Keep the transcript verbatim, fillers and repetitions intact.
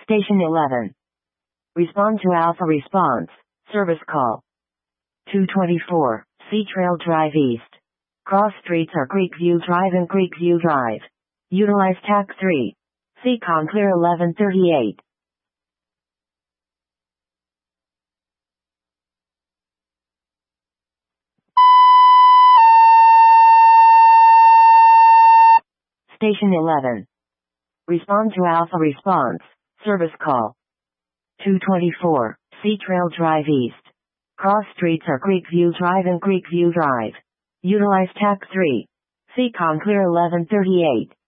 Station eleven. Respond to Alpha Response. Service call. two twenty-four, Sea Trail Drive East. Cross streets are Creekview Drive and Creekview Drive. Utilize T A C three. C COM clear eleven thirty-eight. Station eleven. Respond to Alpha Response. Service call. two twenty-four, Sea Trail Drive East. Cross streets are Creekview Drive and Creekview Drive. Utilize T A C three. C COM clear eleven thirty-eight.